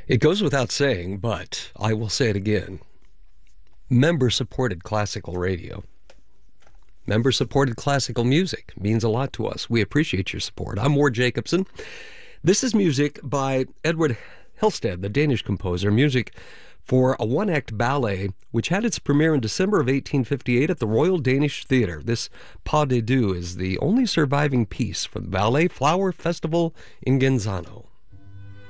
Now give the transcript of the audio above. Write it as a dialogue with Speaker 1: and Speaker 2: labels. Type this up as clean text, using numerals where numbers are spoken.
Speaker 1: It goes without saying, but I will say it again. Member-supported classical radio. Member-supported classical music means a lot to us. We appreciate your support. I'm Ward Jacobson. This is music by Edward Hillstead, the Danish composer, music for a one-act ballet which had its premiere in December of 1858 at the Royal Danish Theatre. This Pas de Deux is the only surviving piece from the Ballet Flower Festival in Genzano.